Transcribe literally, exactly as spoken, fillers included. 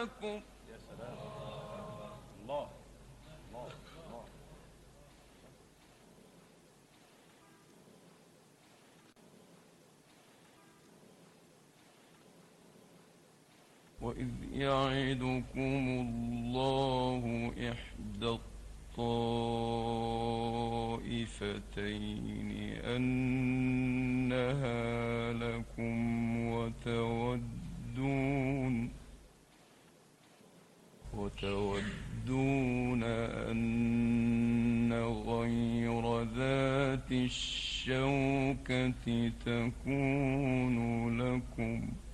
لكم. يا سلام. الله الله الله. وإذ يعدكم الله إحدى الطائفتين أنها لكم وتودون وتودون أن غير ذات الشوكة تكون لكم